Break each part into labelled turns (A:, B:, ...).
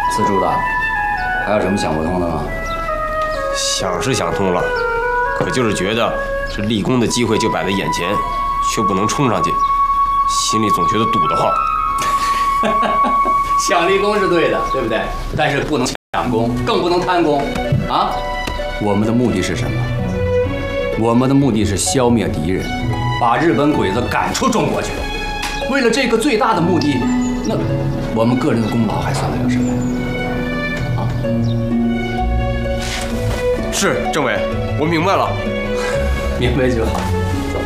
A: 自助的，还有什么想不通的吗？
B: 想是想通了，可就是觉得这立功的机会就摆在眼前，却不能冲上去，心里总觉得堵得慌。
A: 想立功是对的，对不对？但是不能抢功，更不能贪功啊！我们的目的是什么？我们的目的是消灭敌人，把日本鬼子赶出中国去。为了这个最大的目的，那我们个人的功劳还算得了什么呀？啊！
B: 是政委，我明白了。
A: 明白就好。走。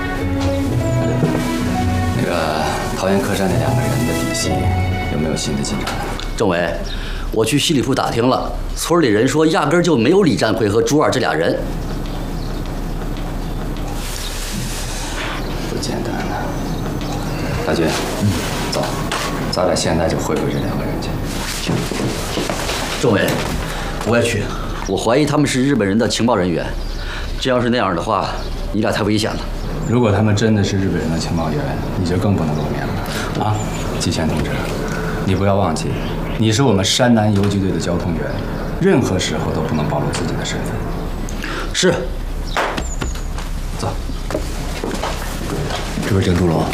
A: 那个桃园客栈那2个人的底细有没有新的进展？
C: 政委，我去西里铺打听了，村里人说压根儿就没有李占奎和朱二这俩人。
A: 不简单呐。大军，走，咱俩现在就会会这2个人去。
C: 政委，我也去。我怀疑他们是日本人的情报人员。这要是那样的话，你俩太危险了。
A: 如果他们真的是日本人的情报员，你就更不能露面了啊！季谦同志，你不要忘记，你是我们山南游击队的交通员，任何时候都不能暴露自己的身份。
C: 是。
A: 走。
C: 这边郑朱龙。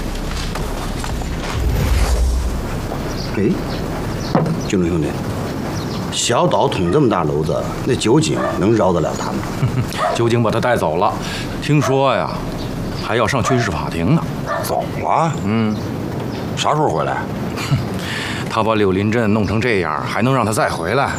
A: 对。
D: 哎，金龙兄弟，小岛捅这么大篓子，那酒井能饶得了他吗？
E: 酒井把他带走了，听说呀，还要上军事法庭呢。
F: 走了？啥时候回来？
E: 他把柳林镇弄成这样，还能让他再回来？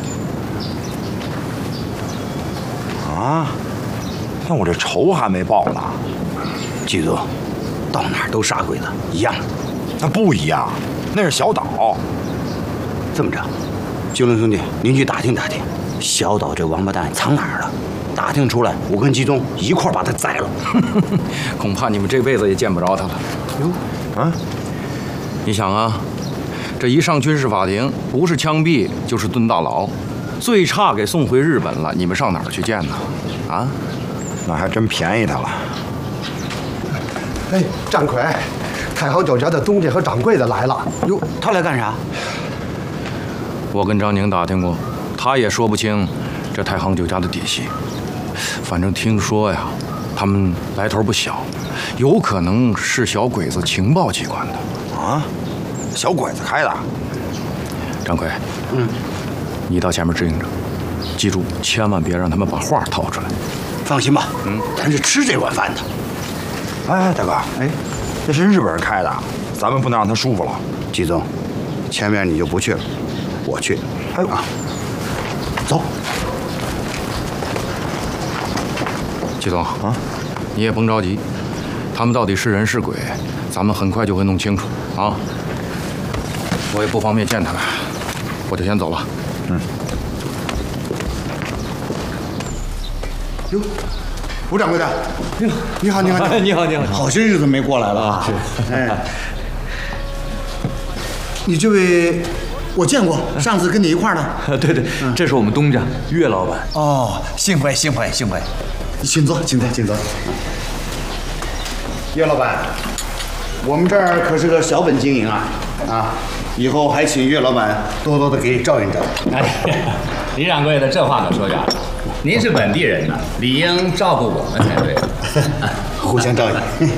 F: 啊？那我这仇还没报呢。
D: 记住，到哪儿都杀鬼子一样。
F: 那不一样，那是小岛。
D: 这么着，金龙兄弟，您去打听打听，小岛这王八蛋藏哪儿了？打听出来，我跟季宗一块儿把他宰了。
E: 恐怕你们这辈子也见不着他了。
F: 哟，啊，
E: 你想啊，这一上军事法庭，不是枪毙就是蹲大牢，最差给送回日本了，你们上哪儿去见呢？啊？
F: 那还真便宜他了。
G: 哎，占奎，太行酒家的东家和掌柜的来了。
D: 哟，他来干啥？
E: 我跟张宁打听过，他也说不清这太行酒家的底细。反正听说呀，他们来头不小，有可能是小鬼子情报机关的。
F: 啊，小鬼子开的？
E: 张奎，你到前面支应着，记住，千万别让他们把话套出来。
D: 放心吧，咱是吃这碗饭的。
F: 哎，大哥，哎，这是日本人开的，咱们不能让他舒服了。
D: 季宗，前面你就不去了，我去。
F: 哎呦啊，
D: 走。
E: 季总啊，你也甭着急，他们到底是人是鬼，咱们很快就会弄清楚啊。我也不方便见他们，我就先走了。
D: 哟，吴掌柜的，你好，你好，
C: 你好，你好，
D: 好些日子没过来了啊。
C: 是，
D: 哎，你这位我见过，上次跟你一块儿的。
C: 对对，这是我们东家岳老板。
D: 哦，幸会，幸会，幸会。请坐，请坐，请坐。岳老板，我们这儿可是个小本经营啊，以后还请岳老板多多的给照应照应。
A: 哎呀，李掌柜的这话可说远了，您是本地人呢，理应照顾我们才对。
D: 互相照应。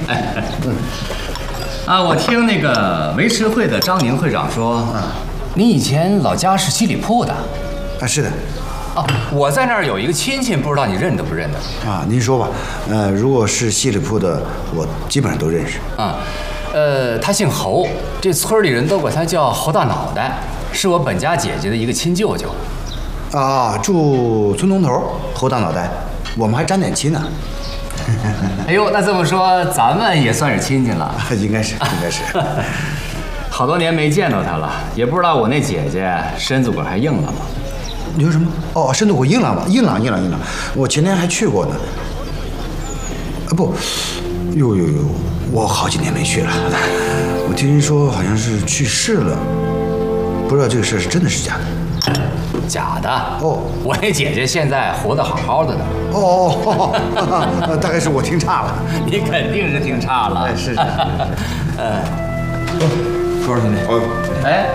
A: 我听那个维持会的张宁会长说，你以前老家是西里铺的。
D: 啊，是的。
A: 哦，我在那儿有一个亲戚，不知道你认得不认得？
D: 啊，您说吧。如果是西里铺的，我基本上都认识。
A: 他姓侯，这村里人都管他叫侯大脑袋，是我本家姐姐的一个亲舅舅。
D: 啊，住村东头，侯大脑袋，我们还沾点亲呢。
A: 哎呦，那这么说，咱们也算是亲戚了。
D: 应该是，应该是。
A: 好多年没见到他了，也不知道我那姐姐身子骨还硬了吗？
D: 你说什么？哦，身子骨硬朗吗？硬朗，硬朗，硬朗。我前天还去过呢。不，呦，我好几年没去了。我听人说好像是去世了，不知道这个事是真的是假的。
A: 假的？
D: 哦，
A: 我那姐姐现在活得好好的呢。
D: 大概是我听差了。
A: 你肯定是听差了。
D: 是。
C: 多少兄弟？
A: 哎。